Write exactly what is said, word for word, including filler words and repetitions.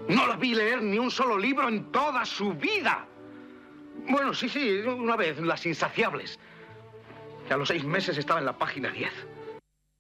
No la vi leer ni un solo libro en toda su vida. Bueno, sí, sí, una vez, Las Insaciables. Y a los seis meses estaba en la página diez.